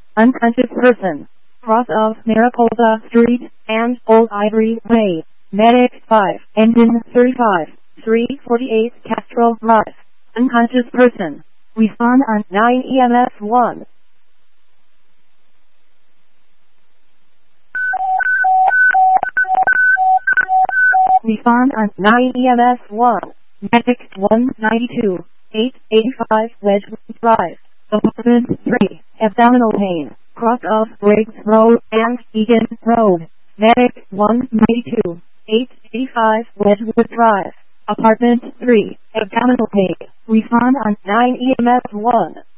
unconscious person. Cross of Mariposa Street and Old Ivory Way. Medic 5, engine 35, 348 Castro Drive. Unconscious person. Respond on 9 EMS 1. Respond on 9 EMS 1. Medic 192, 885 Wedgewood Drive. Apartment 3, abdominal pain. Cross of Briggs Road and Egan Road. Medic 192, 885 Wedgewood Drive. Apartment 3, abdominal pain. Respond on 9 EMS 1.